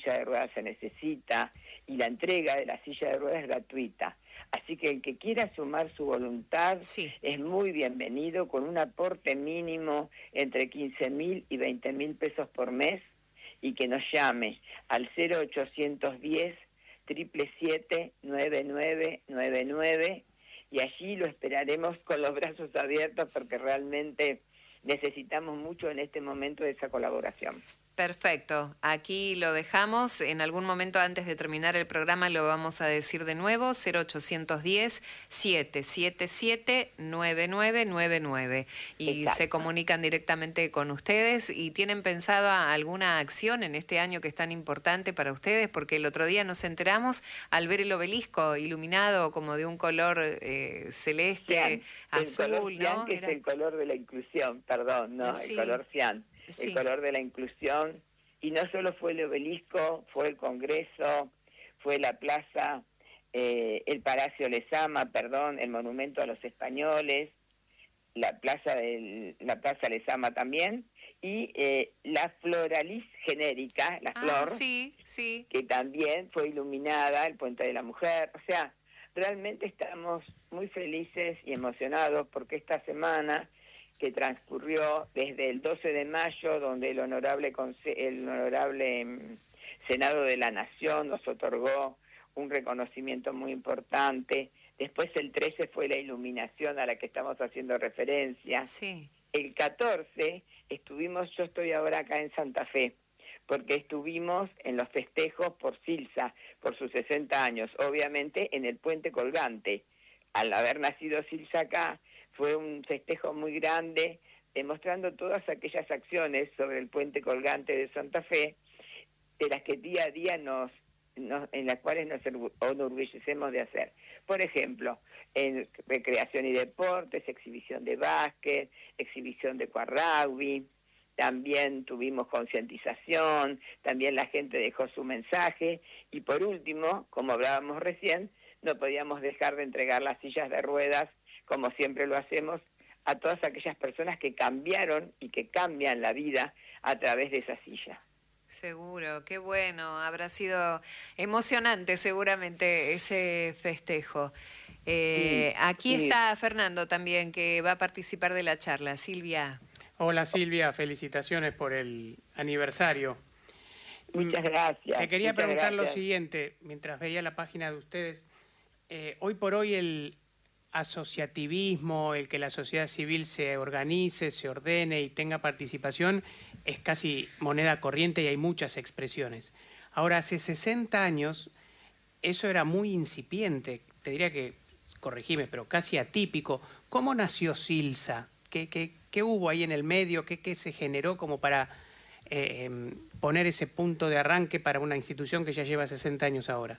silla de ruedas se necesita, y la entrega de la silla de ruedas es gratuita. Así que el que quiera sumar su voluntad Sí. es muy bienvenido, con un aporte mínimo entre 15.000 y 20.000 pesos por mes, y que nos llame al 0810 777 9999, y allí lo esperaremos con los brazos abiertos, porque realmente necesitamos mucho en este momento de esa colaboración. Perfecto, aquí lo dejamos. En algún momento antes de terminar el programa lo vamos a decir de nuevo: 0810 777 9999, y Exacto. se comunican directamente con ustedes. ¿Y tienen pensada alguna acción en este año que es tan importante para ustedes? Porque el otro día nos enteramos al ver el obelisco iluminado como de un color celeste, Cian, el azul, color cian, ¿no? que es el color de la inclusión, perdón, no, el Sí, color cian, el sí. color de la inclusión. Y no solo fue el obelisco, fue el Congreso, fue la plaza, el Palacio Lezama, perdón, el monumento a los españoles, la plaza Lezama también, y la Floralis genérica, la flor, Sí, sí. que también fue iluminada, el Puente de la Mujer. O sea, realmente estamos muy felices y emocionados, porque esta semana que transcurrió desde el 12 de mayo, donde el honorable Senado de la Nación nos otorgó un reconocimiento muy importante. Después el 13 fue la iluminación a la que estamos haciendo referencia. Sí. El 14 yo estoy ahora acá en Santa Fe, porque estuvimos en los festejos por Silsa, por sus 60 años, obviamente en el puente colgante. Al haber nacido Silsa acá, fue un festejo muy grande, demostrando todas aquellas acciones sobre el puente colgante de Santa Fe, de las que día a día en las cuales nos enorgullecemos de hacer. Por ejemplo, en recreación y deportes, exhibición de básquet, exhibición de rugby. También tuvimos concientización, también la gente dejó su mensaje, y por último, como hablábamos recién, no podíamos dejar de entregar las sillas de ruedas, como siempre lo hacemos, a todas aquellas personas que cambiaron y que cambian la vida a través de esa silla. Seguro, qué bueno, habrá sido emocionante seguramente ese festejo. Aquí está Fernando también, que va a participar de la charla. Silvia. Hola Silvia, felicitaciones por el aniversario. Muchas gracias. Te quería preguntar lo siguiente, mientras veía la página de ustedes. Hoy por hoy el asociativismo, el que la sociedad civil se organice, se ordene y tenga participación, es casi moneda corriente, y hay muchas expresiones. Ahora, hace 60 años eso era muy incipiente, te diría que, corregime, pero casi atípico. ¿Cómo nació Silsa? ¿Qué hubo ahí en el medio? ¿Qué se generó como para poner ese punto de arranque para una institución que ya lleva 60 años ahora?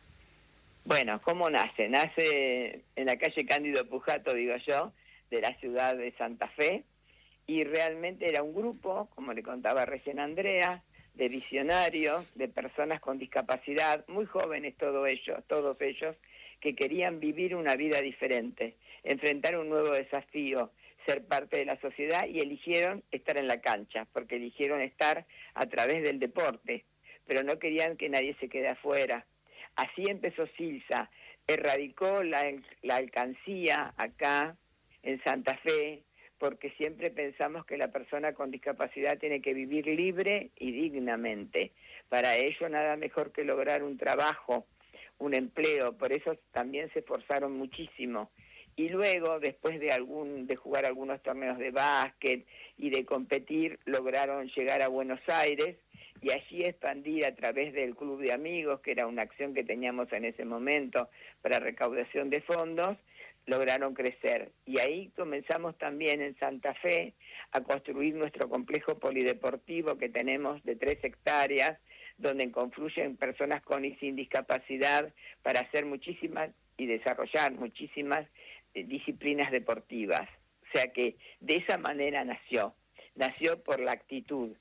Bueno, ¿cómo nace? Nace en la calle Cándido Pujato, digo yo, de la ciudad de Santa Fe, y realmente era un grupo, como le contaba recién Andrea, de visionarios, de personas con discapacidad, muy jóvenes todos ellos, que querían vivir una vida diferente, enfrentar un nuevo desafío, ser parte de la sociedad, y eligieron estar en la cancha, porque eligieron estar a través del deporte, pero no querían que nadie se quede afuera. Así empezó Silsa, erradicó la alcancía acá en Santa Fe, porque siempre pensamos que la persona con discapacidad tiene que vivir libre y dignamente. Para ello nada mejor que lograr un trabajo, un empleo, por eso también se esforzaron muchísimo. Y luego, después de jugar algunos torneos de básquet y de competir, lograron llegar a Buenos Aires, y allí expandir a través del Club de Amigos, que era una acción que teníamos en ese momento para recaudación de fondos, lograron crecer. Y ahí comenzamos también en Santa Fe a construir nuestro complejo polideportivo, que tenemos de 3 hectáreas, donde confluyen personas con y sin discapacidad para hacer muchísimas y desarrollar muchísimas disciplinas deportivas. O sea que de esa manera nació por la actitud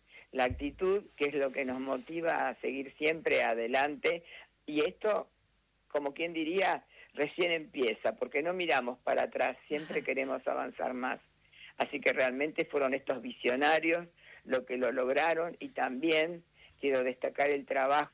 que es lo que nos motiva a seguir siempre adelante, y esto, como quien diría, recién empieza, porque no miramos para atrás, siempre queremos avanzar más. Así que realmente fueron estos visionarios los que lo lograron, y también quiero destacar el trabajo